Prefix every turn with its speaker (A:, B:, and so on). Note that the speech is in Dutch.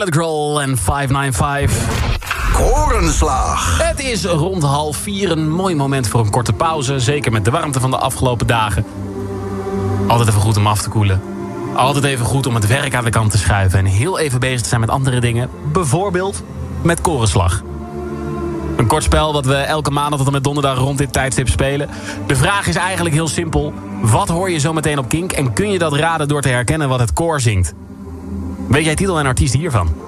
A: Millet Grohl en 595.
B: Korenslag.
A: Het is rond 3:30 een mooi moment voor een korte pauze. Zeker met de warmte van de afgelopen dagen. Altijd even goed om af te koelen. Altijd even goed om het werk aan de kant te schuiven. En heel even bezig te zijn met andere dingen. Bijvoorbeeld met korenslag. Een kort spel wat we elke maandag tot en met donderdag rond dit tijdstip spelen. De vraag is eigenlijk heel simpel. Wat hoor je zo meteen op Kink? En kun je dat raden door te herkennen wat het koor zingt? Weet jij titel en artiest hiervan?